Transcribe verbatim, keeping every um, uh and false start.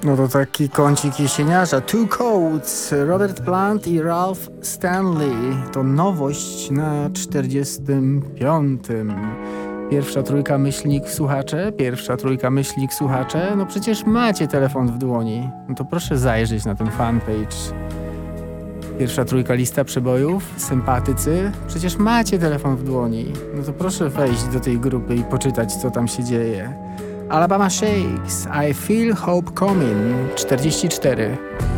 No to taki kącik jesieniarza. Two Coats, Robert Plant i Ralph Stanley. To nowość na czterdziestym piątym. Pierwsza trójka myślnik słuchacze, pierwsza trójka myślnik słuchacze. No przecież macie telefon w dłoni. No to proszę zajrzeć na ten fanpage. Pierwsza trójka lista przebojów, sympatycy. Przecież macie telefon w dłoni. No to proszę wejść do tej grupy i poczytać, co tam się dzieje. Alabama Shakes, I Feel Hope Coming, czterdzieści cztery.